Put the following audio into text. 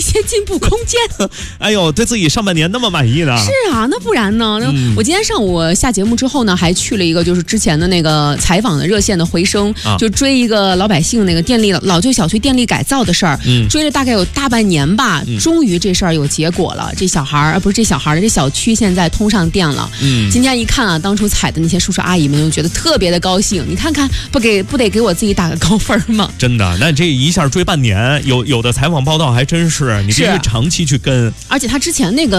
些进步空间。 哎呦，对自己上半年那么满意呢？ 是啊，那不然呢？我今天上午下节目之后呢，还去了一个就是之前的那个采访的热线的回声，就追一个老百姓那个电力老旧小区电力改造的事儿，追了大概有大半年吧，终于这事儿有结果了。这小孩儿不是这小孩儿，这小区现在通上电了。今天一看啊，当初采的那些叔叔阿姨们就觉得特别的高兴。你看看，不得给我自己打个高分吗？ 真的，那这一下追半年，有的采访报道还真是，你必须长期去跟。 而且他之前那个